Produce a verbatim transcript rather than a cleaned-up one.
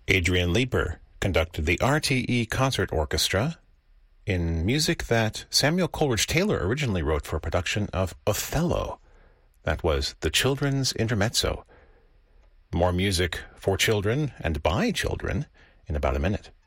Adrian Leeper conducted the R T E Concert Orchestra in music that Samuel Coleridge Taylor originally wrote for a production of Othello. That was the Children's Intermezzo. More music for children and by children in about a minute.